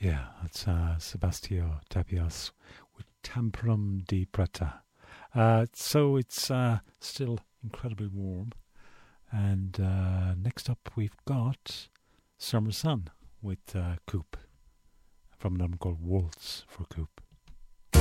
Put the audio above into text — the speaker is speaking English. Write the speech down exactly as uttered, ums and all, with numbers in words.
Yeah, that's uh, Sebastio Tapias with Temperum di Preta. Uh, so it's uh, still incredibly warm. And uh, next up we've got Summer Sun with uh, Coop from an album called Waltz for Coop.